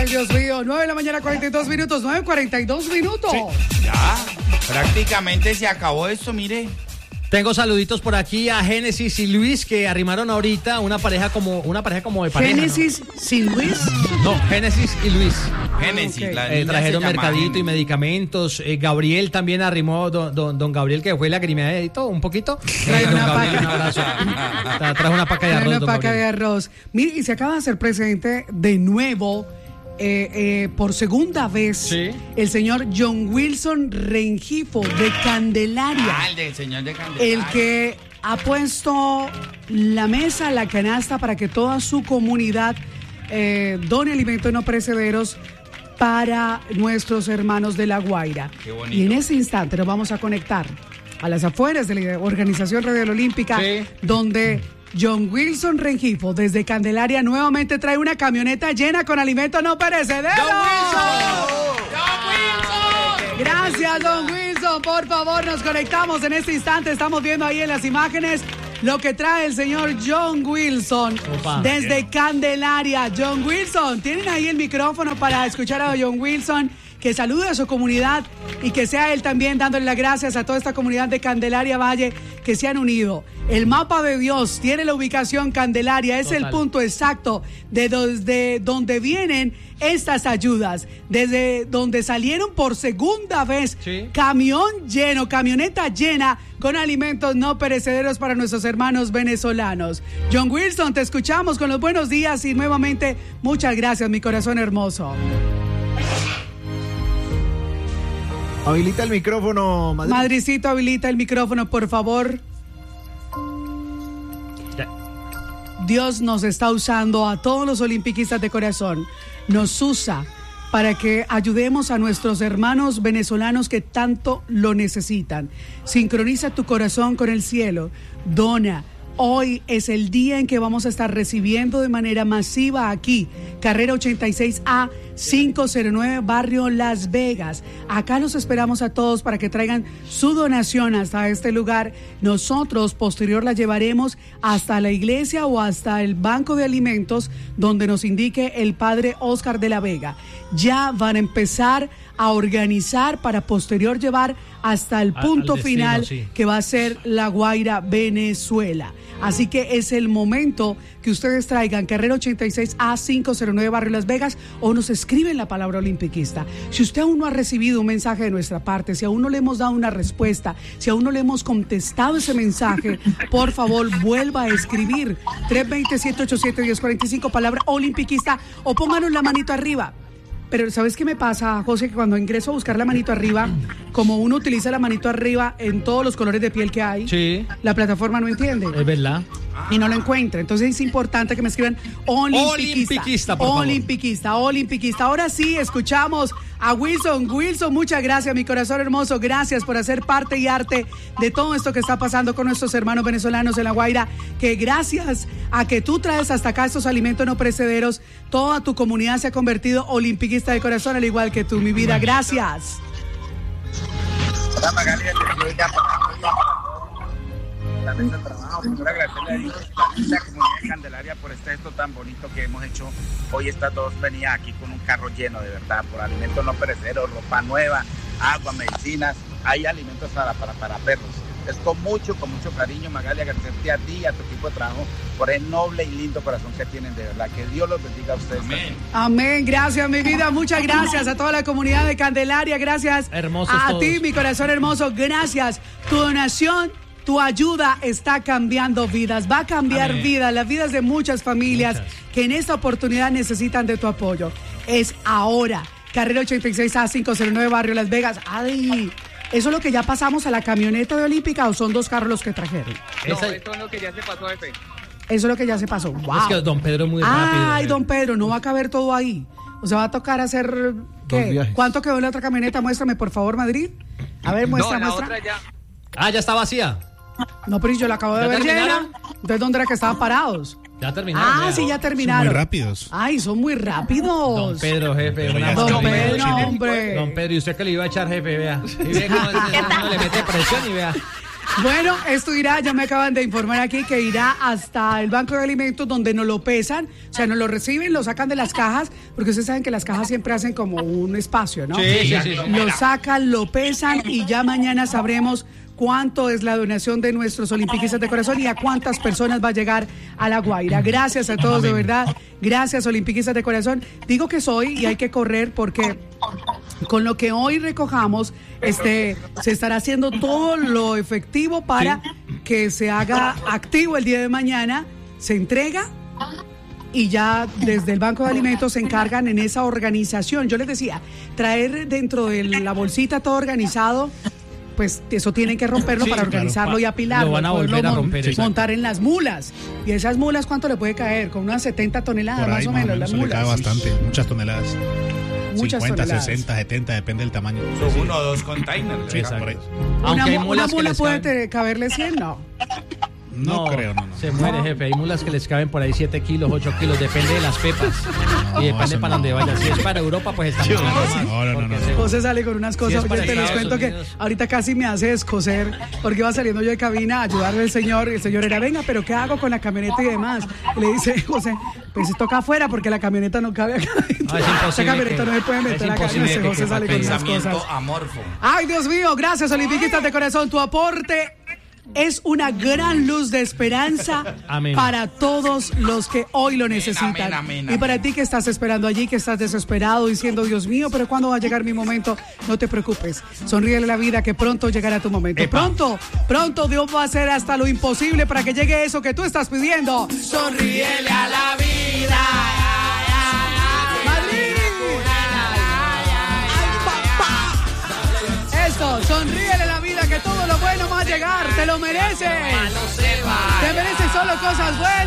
Ay, Dios mío, 9 de la mañana, 42 minutos, 9:42 minutos. Sí, ya, prácticamente se acabó esto, mire. Tengo saluditos por aquí a Génesis y Luis que arrimaron ahorita una pareja como de pareja. ¿Génesis sin Luis? No, Génesis y Luis. Génesis, okay. la niña Trajeron se llama mercadito Génesis. y medicamentos. Gabriel también arrimó, don Gabriel, que fue lagrimeadito un poquito. Trae Don una Gabriel, paca. un abrazo. Trajo una paca de arroz, Una don paca de Gabriel. arroz. Mire, y se acaba de hacer presente de nuevo, por segunda vez, Sí. el señor John Wilson Rengifo de Candelaria. Ah, el del señor de Candelaria. El que ha puesto la mesa, la canasta para que toda su comunidad done alimentos no perecederos para nuestros hermanos de La Guaira. Qué bonito. Y en ese instante nos vamos a conectar a las afueras de la Organización Radial Olímpica, Sí. donde John Wilson Rengifo desde Candelaria nuevamente trae una camioneta llena con alimentos no perecederos. Gracias, Don Wilson. Por favor, nos conectamos en este instante. Estamos viendo ahí en las imágenes lo que trae el señor John Wilson Opa. desde Candelaria. John Wilson, tienen ahí el micrófono para escuchar a John Wilson, que salude a su comunidad y que sea él también dándole las gracias a toda esta comunidad de Candelaria Valle que se han unido. El mapa de Dios tiene la ubicación Candelaria, es Total. el punto exacto de donde vienen estas ayudas, desde donde salieron por segunda vez, Sí. camión lleno, camioneta llena con alimentos no perecederos para nuestros hermanos venezolanos. John Wilson, te escuchamos con los buenos días y nuevamente muchas gracias, mi corazón hermoso. Habilita el micrófono, Madrid. Madricito, habilita el micrófono, por favor. Ya. Dios nos está usando a todos los olimpiquistas de corazón. Nos usa para que ayudemos a nuestros hermanos venezolanos que tanto lo necesitan. Sincroniza tu corazón con el cielo. Dona. Hoy es el día en que vamos a estar recibiendo de manera masiva aquí, carrera 86A 509, barrio Las Vegas. Acá los esperamos a todos para que traigan su donación hasta este lugar. Nosotros posterior la llevaremos hasta la iglesia o hasta el banco de alimentos donde nos indique el padre Oscar de la Vega. Ya van a empezar a organizar para posterior llevar hasta el punto al destino, final, sí. que va a ser La Guaira, Venezuela. Así que es el momento que ustedes traigan carrera 86A 509, barrio Las Vegas, o nos escriben la palabra olimpiquista. Si usted aún no ha recibido un mensaje de nuestra parte, si aún no le hemos dado una respuesta, si aún no le hemos contestado ese mensaje, por favor vuelva a escribir 320-787-1045, palabra olimpiquista, o pónganos la manito arriba. Pero ¿sabes qué me pasa, José? Que cuando ingreso a buscar la manito arriba, como uno utiliza la manito arriba en todos los colores de piel que hay, Sí. la plataforma no entiende Es verdad. y no lo encuentra. Entonces es importante que me escriban Olimpiquista, por favor. Olimpiquista. Ahora sí, escuchamos a Wilson. Wilson, muchas gracias, mi corazón hermoso. Gracias por hacer parte y arte de todo esto que está pasando con nuestros hermanos venezolanos en La Guaira, que gracias a que tú traes hasta acá estos alimentos no perecederos, toda tu comunidad se ha convertido olimpiquista de corazón, al igual que tú, mi vida. Gracias. Hola, Magali, la mesa de trabajo. Quiero agradecerle a Dios y la comunidad de Candelaria por este gesto tan bonito que hemos hecho. Hoy estas dos venían aquí con un carro lleno, de verdad, por alimentos no perecederos, ropa nueva, agua, medicinas. Hay alimentos para perros. Es con mucho cariño, Magali, agradecerte a ti y a tu equipo de trabajo por el noble y lindo corazón que tienen, de verdad. Que Dios los bendiga a ustedes. Amén. Amén, gracias mi vida, muchas gracias a toda la comunidad de Candelaria, gracias Hermosos a todos. ti, mi corazón hermoso, gracias. Tu donación, tu ayuda está cambiando vidas, va a cambiar Amén. vidas, las vidas de muchas familias que en esta oportunidad necesitan de tu apoyo. Es ahora, carrera 86A 509, barrio Las Vegas. Ay, ¿eso es lo que ya pasamos a la camioneta de Olímpica o son dos carros los que trajeron? No, Esa- esto es lo que ya se pasó, jefe. Eso es lo que ya se pasó. Wow. Es que don Pedro es muy rápido. Ay, don Pedro, no va a caber todo ahí. O sea, va a tocar hacer, ¿qué? viajes. ¿Cuánto quedó en la otra camioneta? Muéstrame, por favor, Madrid. A ver, muestra. ya. Ah, ya está vacía. No, pero yo la acabo de ¿Ya ver llena. terminaron? Entonces, ¿dónde era que estaban parados? Ya terminaron. Ah, sí, ya terminaron. Son muy rápidos. Ay, son muy rápidos. Don Pedro, jefe. Pero una ya Don está maravilla. Pedro, chile. hombre. Don Pedro, ¿y usted qué le iba a echar, jefe? Vea. Y ve cómo uno le mete presión y vea. Bueno, esto irá, ya me acaban de informar aquí que irá hasta el banco de alimentos donde nos lo pesan, o sea, nos lo reciben, lo sacan de las cajas, porque ustedes saben que las cajas siempre hacen como un espacio, ¿no? Sí. Lo sacan, lo pesan y ya mañana sabremos cuánto es la donación de nuestros olimpiquistas de corazón y a cuántas personas va a llegar a La Guaira. Gracias a todos, de verdad. Gracias, olimpiquistas de corazón. Digo que soy y hay que correr porque con lo que hoy recojamos, se estará haciendo todo lo efectivo para que se haga activo el día de mañana. Se entrega y ya desde el Banco de Alimentos se encargan en esa organización. Yo les decía, traer dentro de la bolsita todo organizado, pues eso tienen que romperlo para organizarlo y apilarlo. Lo van a volver a romper. Montar en las mulas. ¿Y esas mulas cuánto le puede caer? Con unas 70 toneladas más o menos las mulas. Le cae bastante, muchas toneladas. Muchas 50, toneladas. 60, 70, depende del tamaño. Son 1 o 2 containers. Sí, ¿verdad? por ahí. Una mulas que mula les puede caberle 100, ¿no? No creo, no. Se muere, jefe. Hay mulas que les caben por ahí 7 kilos, 8 kilos, depende de las pepas. Y depende eso para no. dónde vaya. Si es para Europa, pues está mucho más. No. José sale con unas cosas. Sí, es para Oye, te les Estados cuento Unidos. que ahorita casi me hace descoser porque iba saliendo yo de cabina a ayudarle al señor. Y el señor era, venga, pero ¿qué hago con la camioneta y demás? Y le dice, José, pues toca afuera porque la camioneta no cabe acá adentro. Es imposible. Esa camioneta no se puede meter acá. imposible No sé, que José sale con unas Pensamiento cosas. amorfo. Ay, Dios mío, gracias, olimpiquistas de corazón. Tu aporte es una gran luz de esperanza Amén. para todos los que hoy lo necesitan. Amén, y para amén. ti que estás esperando allí, que estás desesperado diciendo, Dios mío, pero ¿cuándo va a llegar mi momento? No te preocupes. Sonríele la vida que pronto llegará tu momento. Epa. Pronto Dios va a hacer hasta lo imposible para que llegue eso que tú estás pidiendo. Sonríele a la vida. Madrid. Ay, papá. Eso, sonríele a la vida que todo lo bueno va a llegar. Te lo mereces. Te mereces solo cosas buenas.